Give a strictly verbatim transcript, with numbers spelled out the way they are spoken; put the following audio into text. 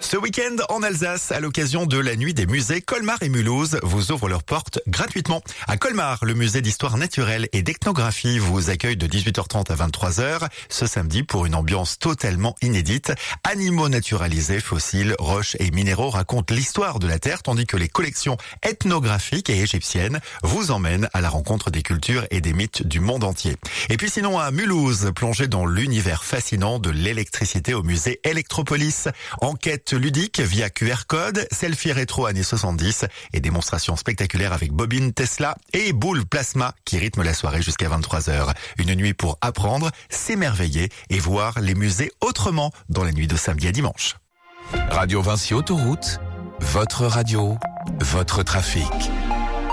Ce week-end en Alsace, à l'occasion de la nuit des musées, Colmar et Mulhouse vous ouvrent leurs portes gratuitement. À Colmar, le musée d'histoire naturelle et d'ethnographie vous accueille de dix-huit heures trente à vingt-trois heures ce samedi pour une ambiance totalement inédite. Animaux naturalisés, fossiles, roches et minéraux racontent l'histoire de la Terre, tandis que les collections ethnographiques et égyptiennes vous emmènent à la rencontre des cultures et des mythes du monde entier. Et puis sinon à Mulhouse, plongez dans l'univers fascinant de l'électricité au musée Electropolis. Enquête ludique via Q R code, selfie rétro années soixante-dix et démonstration spectaculaire avec bobine Tesla et boule plasma qui rythme la soirée jusqu'à vingt-trois heures. Une nuit pour apprendre, s'émerveiller et voir les musées autrement dans la nuit de samedi à dimanche. Radio Vinci Autoroute, votre radio, votre trafic.